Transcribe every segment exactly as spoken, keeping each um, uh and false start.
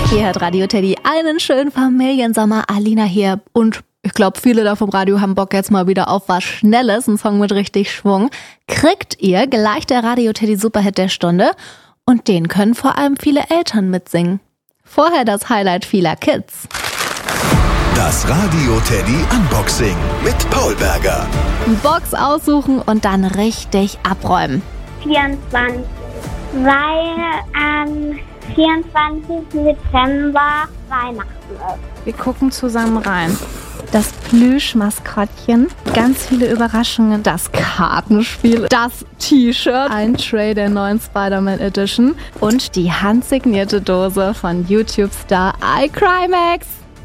Hier hat Radio Teddy einen schönen Familiensommer. Alina hier und ich glaube, viele da vom Radio haben Bock jetzt mal wieder auf was Schnelles, ein Song mit richtig Schwung. Kriegt ihr gleich der Radio Teddy Superhit der Stunde und den können vor allem viele Eltern mitsingen. Vorher das Highlight vieler Kids. Das Radio Teddy Unboxing mit Paul Berger. Box aussuchen und dann richtig abräumen. vierundzwanzig, weil am vierundzwanzigsten Dezember Weihnachten ist. Wir gucken zusammen rein. Das Plüschmaskottchen, ganz viele Überraschungen, das Kartenspiel, das T-Shirt, ein Tray der neuen Spider-Man Edition und die handsignierte Dose von YouTube-Star iCrimex.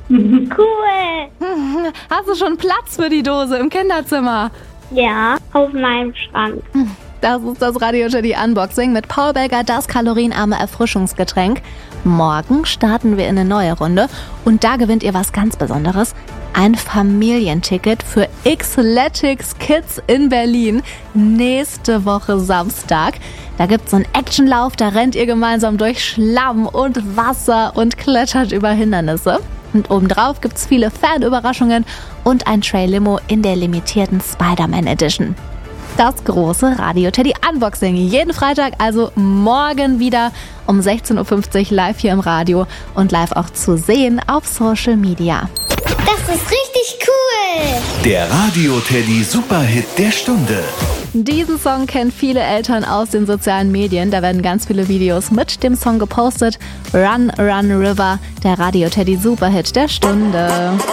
Cool! Hast du schon Platz für die Dose im Kinderzimmer? Ja, auf meinem Schrank. Das ist das Radio Teddy Unboxing mit Paul Berger, das kalorienarme Erfrischungsgetränk. Morgen starten wir in eine neue Runde und da gewinnt ihr was ganz Besonderes. Ein Familienticket für Xletics Kids in Berlin nächste Woche Samstag. Da gibt's so einen Actionlauf, da rennt ihr gemeinsam durch Schlamm und Wasser und klettert über Hindernisse. Und obendrauf gibt's viele Fanüberraschungen und ein Tray Limo in der limitierten Spider-Man Edition. Das große Radio Teddy Unboxing. Jeden Freitag, also morgen wieder um sechzehn Uhr fünfzig live hier im Radio und live auch zu sehen auf Social Media. Das ist richtig cool! Der Radio Teddy Superhit der Stunde. Diesen Song kennen viele Eltern aus den sozialen Medien. Da werden ganz viele Videos mit dem Song gepostet. Run, Run, River, der Radio Teddy Superhit der Stunde.